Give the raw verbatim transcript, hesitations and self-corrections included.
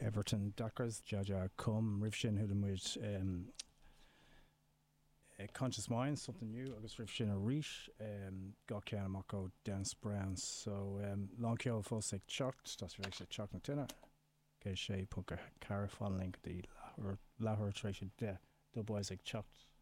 Everton Dockers Jaja cum rifshin hudamwyd um, uh, Conscious Minds, something new, agus rifshin a rish um, got cean amach Dennis Brown. So um, long ceol fosig chocht, das rhaid se chocht na tinna. Ge sé punk a cara fan link di lahur lahur treisio de, do boys ag chocht.